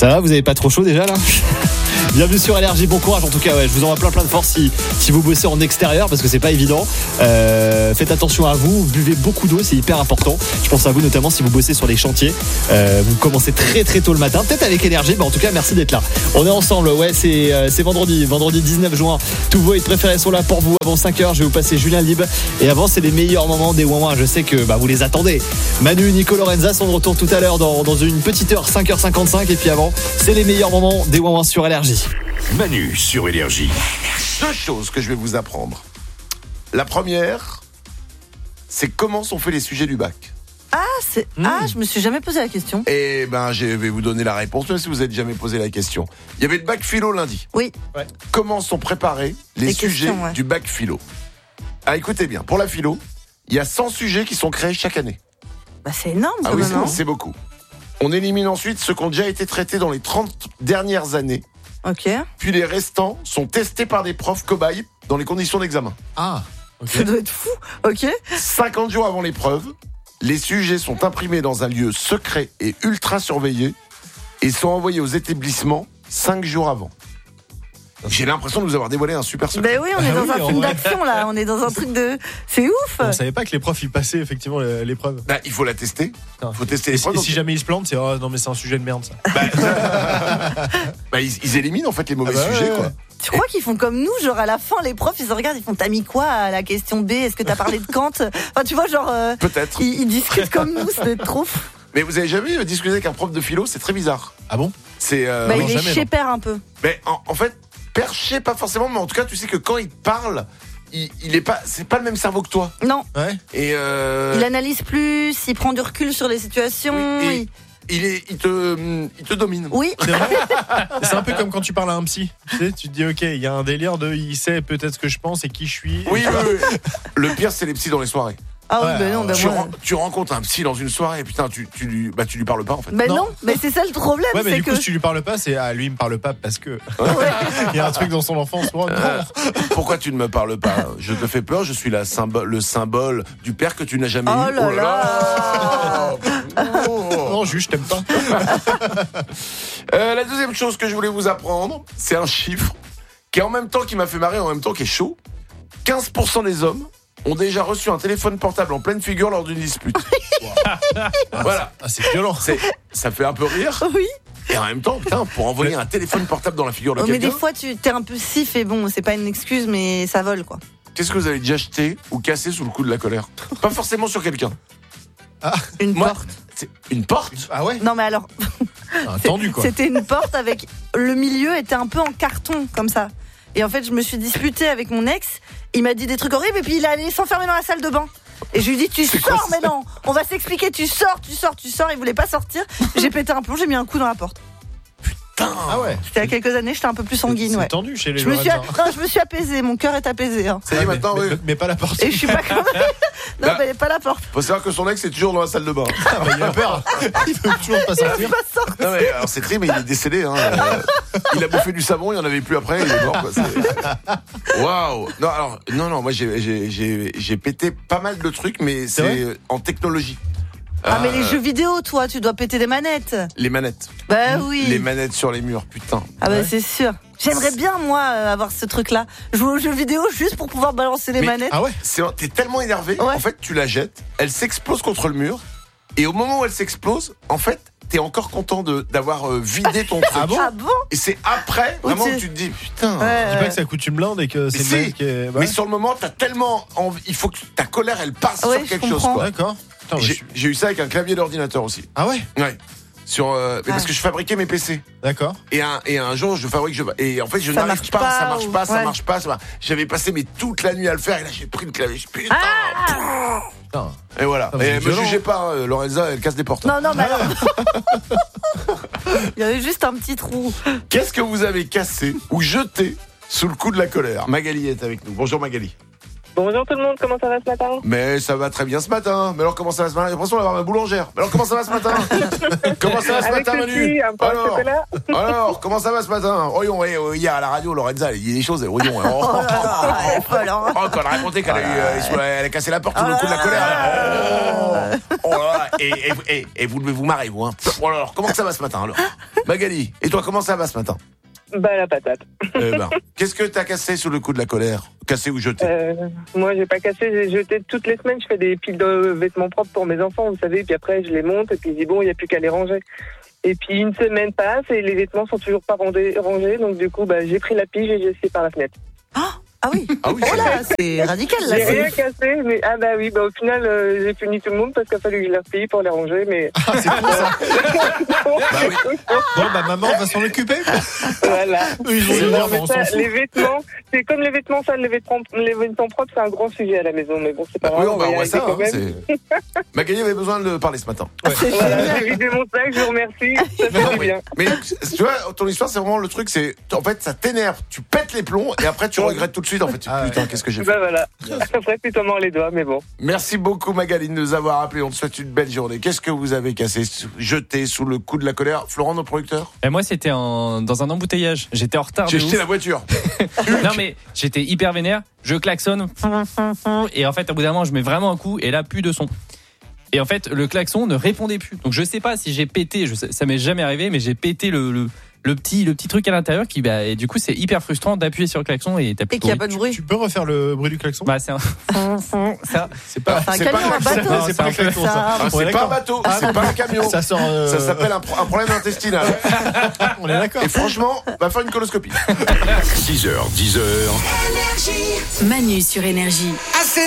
Ça va, vous avez pas trop chaud déjà là? Bienvenue sur LRJ, bon courage en tout cas, ouais, je vous envoie plein de force si vous bossez en extérieur parce que c'est pas évident. Faites attention à vous, buvez beaucoup d'eau, c'est hyper important. Je pense à vous notamment si vous bossez sur les chantiers. Vous commencez très tôt le matin, peut-être avec LRJ, en tout cas merci d'être là. On est ensemble, ouais, c'est vendredi 19 juin. Tous vos hits préférés sont là pour vous. Avant 5h, je vais vous passer Julien Lib. Et avant, c'est les meilleurs moments des Ouin-Ouin. Je sais que vous les attendez. Manu, Nico, Lorenza sont de retour tout à l'heure dans une petite heure, 5h55. Et puis avant, c'est les meilleurs moments des Ouin-Ouin sur LRJ. Manu sur LRJ. 2 choses que je vais vous apprendre. La première, c'est comment sont faits les sujets du bac. Je me suis jamais posé la question. Eh ben, je vais vous donner la réponse, même si vous n'avez jamais posé la question. Il y avait le bac philo lundi. Oui. Ouais. Comment sont préparés les sujets questions, ouais. du bac philo? Ah, écoutez bien, pour la philo, il y a 100 sujets qui sont créés chaque année. Bah, c'est énorme, Ah quand oui, même. hein. c'est beaucoup. On élimine ensuite ceux qui ont déjà été traités dans les 30 dernières années. Ok. Puis les restants sont testés par des profs cobayes dans les conditions d'examen. Ah, ok. Ça doit être fou. Ok. 50 jours avant l'épreuve, les sujets sont imprimés dans un lieu secret et ultra surveillé et sont envoyés aux établissements 5 jours avant. J'ai l'impression de vous avoir dévoilé un super secret. Ben oui, on est dans un film d'action là. On est dans un truc de. C'est ouf. On savait pas que les profs ils passaient effectivement l'épreuve. Bah, il faut la tester. Il faut tester Et l'épreuve. si jamais ils se plantent, c'est non mais c'est un sujet de merde ça. Ils éliminent en fait les mauvais sujets, quoi. Tu crois qu'ils font comme nous, genre à la fin, les profs, ils se regardent, ils font t'as mis quoi à la question B? Est-ce que t'as parlé de Kant? Enfin, tu vois, genre. Peut-être. Ils discutent comme nous, ça doit être trop fou. Mais vous avez jamais discuté avec un prof de philo? C'est très bizarre. Ah bon? C'est. Bah, oui. il est jamais, chez-père un peu. Mais en fait, perché pas forcément, mais en tout cas, tu sais que quand il parle, il est pas, c'est pas le même cerveau que toi. Non. Ouais. Et Il analyse plus, il prend du recul sur les situations. oui, il te domine. Oui. C'est vrai. C'est un peu comme quand tu parles à un psy. Tu sais, tu te dis ok, il y a un délire de il sait peut-être ce que je pense et qui je suis. Oui. Le pire, c'est les psys dans les soirées. Ah oui, Ouais, ben non, ben moi. Tu rencontres un psy dans une soirée et putain, tu lui parles pas en fait. Ben Non. non, mais c'est ça le problème, Ouais, mais c'est du que. coup, si tu lui parles pas, c'est lui il me parle pas parce que il y a un truc dans son enfance. Oh, non. Pourquoi tu ne me parles pas? Je te fais peur, je suis le symbole du père que tu n'as jamais Oh eu. là là. Non, juste, je t'aime pas. La deuxième chose que je voulais vous apprendre, c'est un chiffre qui en même temps qui m'a fait marrer, en même temps qui est chaud. 15% des hommes ont déjà reçu un téléphone portable en pleine figure lors d'une dispute. Voilà. Ah, c'est violent. Ça fait un peu rire. Oui. Et en même temps, putain, pour envoyer un téléphone portable dans la figure de Oh, mais quelqu'un, des fois, tu t'es un peu sif et bon, c'est pas une excuse, mais ça vole quoi. qu'est-ce que vous avez déjà jeté ou cassé sous le coup de la colère? Pas forcément sur quelqu'un. Une Moi, porte. c'est une porte? Ah ouais. Non, mais alors. Tendu quoi. C'était une porte avec. Le milieu était un peu en carton, comme ça. Et en fait, je me suis disputée avec mon ex. Il m'a dit des trucs horribles et puis il est allé s'enfermer dans la salle de bain. Et je lui ai dit, tu sors, mais non, on va s'expliquer, tu sors. Il voulait pas sortir. J'ai pété un plomb, j'ai mis un coup dans la porte. Ah ouais. C'était il y a quelques années, j'étais un peu plus sanguine, C'est ouais. tendu chez les Je me Lorenza. suis apaisée, mon cœur est apaisé. Hein. Ça y est, maintenant, oui. Mais pas la porte. Et je suis pas comme. Non, Là- mais pas la porte. Faut savoir que son ex est toujours dans la salle de bain. Ah, bah, il a peur. Il veut toujours pas sortir. Pas sortir. Non mais alors c'est triste, mais il est décédé. Hein. Il a bouffé du savon, il n'y en avait plus après, il est mort. Quoi. Waouh. Non alors non, moi j'ai pété pas mal de trucs, mais C'est vrai c'est en technologie. Ah, mais les jeux vidéo, toi, tu dois péter des manettes. Les manettes. Bah oui. Les manettes sur les murs, putain. Ah bah Ouais. c'est sûr. J'aimerais bien moi avoir ce truc-là. Jouer aux jeux vidéo juste pour pouvoir balancer les Mais- manettes. Ah ouais. T'es tellement énervé, Ouais. en fait tu la jettes, elle s'explose contre le mur, et au moment où elle s'explose, en fait t'es encore content d'avoir vidé ton truc. Ah bon Ah bon? Et c'est après vraiment tu- que tu te dis putain. Ouais. Je dis pas que ça coûte une blinde et que c'est si, le mec qui est. Mais sur le moment t'as tellement envie, il faut que ta colère elle passe Ouais, sur je quelque chose comprends. quoi. D'accord. Putain, ouais, J'ai eu ça avec un clavier d'ordinateur aussi. Ah ouais. Ouais. Mais parce que je fabriquais mes PC. D'accord. Et un jour, et en fait, je Ça n'arrive marche pas, pas, ça marche ou- pas, ça ouais. marche pas. J'avais passé toute la nuit à le faire, et là, j'ai pris le clavier. Putain. Putain. Et voilà. Ah, mais Et c'est me violent. jugez pas, hein, Lorenza, elle casse des portes. Non, non, mais alors. Il y avait juste un petit trou. Qu'est-ce que vous avez cassé ou jeté sous le coup de la colère? Magali est avec nous. Bonjour Magali. Bonjour tout le monde, comment ça va ce matin? Mais ça va très bien ce matin. Mais alors comment ça va ce matin? J'ai l'impression d'avoir ma boulangère. Mais alors comment ça va ce matin? Comment ça va ce Avec matin, le Manu? petit, un peu de chocolat. Alors, comment ça va ce matin? Voyons, il y a à la radio, Lorenza, elle dit des choses, voyons. Oh là là, elle est folle, hein. Oh, quand elle a raconté qu'elle elle a cassé la porte sous le coup de la colère. Oh là là. Et vous devez vous marrer, vous. Hein. Bon, alors, comment que ça va ce matin, alors? Magali, et toi, comment ça va ce matin? Bah la patate. Qu'est-ce que t'as cassé sous le coup de la colère? Cassé ou jeté? Moi j'ai pas cassé, j'ai jeté toutes les semaines, je fais des piles de vêtements propres pour mes enfants, vous savez, puis après je les monte et puis je dis bon, il n'y a plus qu'à les ranger. Et puis une semaine passe et les vêtements sont toujours pas rangés, donc du coup j'ai pris la pige et j'ai jeté par la fenêtre. Ah oui, oh là, c'est radical là. J'ai rien cassé, mais au final j'ai puni tout le monde parce qu'il a fallu que je les replie pour les ranger, mais... C'est cool ça. Oui. Bon, maman va s'en occuper. Voilà. Ils vont Non, mais ça, les vêtements, c'est comme les vêtements sales, les vêtements propres, c'est un grand sujet à la maison, mais bon, c'est pas grave. Oui, on va voir ça. quand même. Magali avait besoin de parler ce matin. Voilà, j'ai vidé mon sac, je vous remercie. Ça fait du bien. Mais tu vois, ton histoire, c'est vraiment le truc, c'est en fait, ça t'énerve, tu pètes les plombs et après tu regrettes tout de suite. En fait, putain, qu'est-ce que j'ai fait? Bah voilà. Après, tu t'en mords les doigts, mais bon. Merci beaucoup, Magali, de nous avoir appelés. On te souhaite une belle journée. Qu'est-ce que vous avez cassé, jeté sous le coup de la colère? Florent, notre producteur? Et moi, c'était dans un embouteillage. J'étais en retard. J'ai de jeté ouf. la voiture. Non, mais j'étais hyper vénère. Je klaxonne. Et en fait, au bout d'un moment, je mets vraiment un coup. Et là, plus de son. Et en fait, le klaxon ne répondait plus. Donc, je sais pas si j'ai pété. Ça m'est jamais arrivé, mais j'ai pété le petit truc à l'intérieur qui, et du coup, c'est hyper frustrant d'appuyer sur le klaxon et t'as plus Et qu'il n'y a pas de bruit. Tu peux refaire le bruit du klaxon? Bah, c'est un. Ça. C'est pas. C'est un c'est camion, pas un bateau. C'est pas un klaxon ça. Ah, c'est pas un bateau, c'est pas un camion. Ça sort. Ça s'appelle un problème intestinal. On est d'accord. Et franchement, va faire une coloscopie. 6h, 10h. Manu sur Énergie.